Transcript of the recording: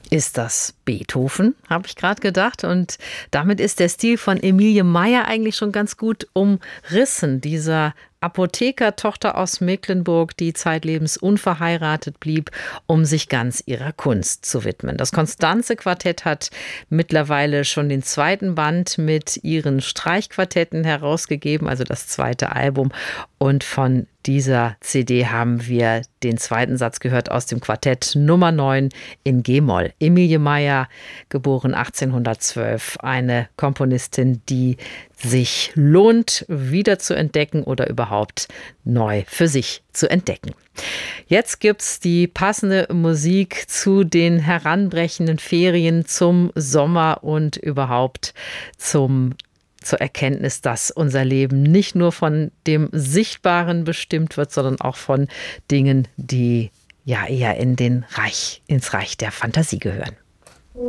Ist das Beethoven, habe ich gerade gedacht. Und damit ist der Stil von Emilie Meyer eigentlich schon ganz gut umrissen. Dieser Apothekertochter aus Mecklenburg, die zeitlebens unverheiratet blieb, um sich ganz ihrer Kunst zu widmen. Das Constanze-Quartett hat mittlerweile schon den zweiten Band mit ihren Streichquartetten herausgegeben, also das zweite Album. Und von dieser CD haben wir den zweiten Satz gehört aus dem Quartett Nummer 9 in G-Moll. Emilie Meyer, geboren 1812, eine Komponistin, die sich lohnt, wieder zu entdecken oder überhaupt neu für sich zu entdecken. Jetzt gibt's die passende Musik zu den heranbrechenden Ferien, zum Sommer und überhaupt zur Erkenntnis, dass unser Leben nicht nur von dem Sichtbaren bestimmt wird, sondern auch von Dingen, die ja eher ins Reich der Fantasie gehören.